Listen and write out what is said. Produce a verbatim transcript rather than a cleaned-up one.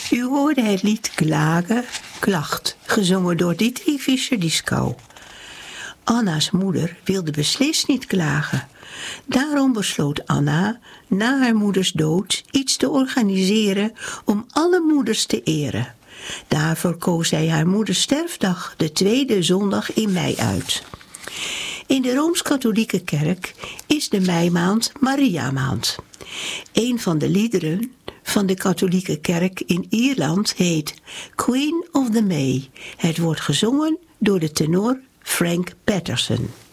U hoorde het lied Klagen, Klacht, gezongen door Dietrich Fischer-Dieskau. Anna's moeder wilde beslist niet klagen. Daarom besloot Anna, na haar moeders dood, iets te organiseren om alle moeders te eren. Daarvoor koos zij haar moeders sterfdag, de tweede zondag in mei, uit. In de Rooms-Katholieke Kerk is de meimaand Mariamaand. Een van de liederen van de katholieke kerk in Ierland heet Queen of the May. Het wordt gezongen door de tenor Frank Patterson.